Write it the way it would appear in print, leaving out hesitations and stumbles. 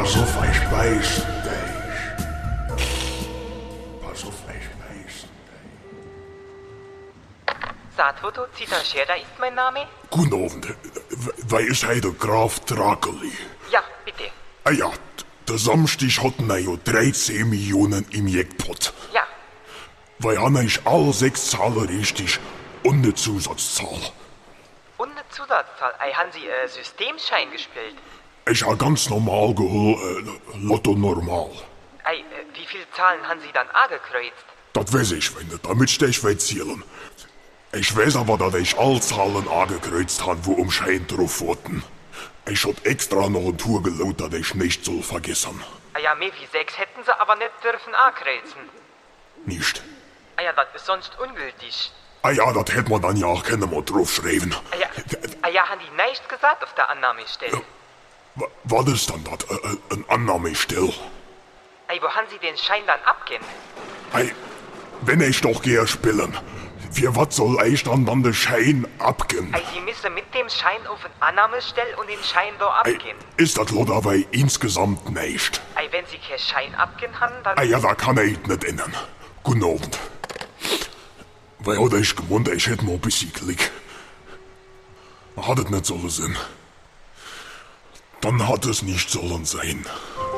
Pass auf, ich beiß dich. Pass auf, ich beiß dich. Saatfoto Zitterschera ist mein Name? Guten Abend. Wer ist heute der Graf Drakeli? Ja, bitte. Ah ja, der Samstag hatten wir ja 13 Millionen im Jackpot. Ja. Weil haben ich alle 6 Zahlen richtig und eine Zusatzzahl. Und eine Zusatzzahl. Haben Sie Systemschein gespielt? Ich habe ganz normal geholt, Lotto normal. Wie viele Zahlen haben Sie dann angekreuzt? Das weiß ich nicht, damit ich will zählen. Ich weiß aber, dass ich alle Zahlen angekreuzt habe, wo um Schein drauf wurden. Ich hab extra noch eine Tour gelaut, dass ich nicht soll vergessen. Ja, mehr wie 6 hätten Sie aber nicht dürfen ankreuzen. Nicht? Ja, das ist sonst ungültig. Ah ja, das hätte man dann ja auch keine mal draufschreiben. Ja, haben die nichts gesagt auf der Annahmestelle? Was ist dann das? Ein Annahmestell? Wo haben Sie den Schein dann abgehen? Wenn ich doch gehe spielen, für was soll ich dann den Schein abgehen? Sie müssen mit dem Schein auf eine Annahmestelle und den Schein da abgehen. Ist das lo dabei insgesamt nicht? Wenn Sie keinen Schein abgehen haben, dann... Ja, da kann ich nicht ändern. Guten Abend. Weil hatte ich gemeint, ich hätte mal ein bisschen Glück. Hat es nicht sollen sein. Dann hat es nicht sollen sein.